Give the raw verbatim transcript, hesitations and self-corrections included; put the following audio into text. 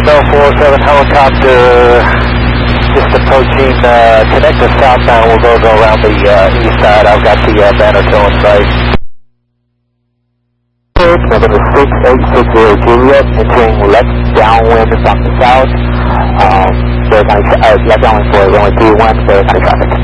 Bell four seven helicopter, just approaching, uh, connect to southbound, we'll go, go around the uh, east side, I've got the uh, banner still in sight. November six eight six zero Juliet, entering left downwind from the south, um, very kind of, uh, left downwind for runway three one, very kind of traffic.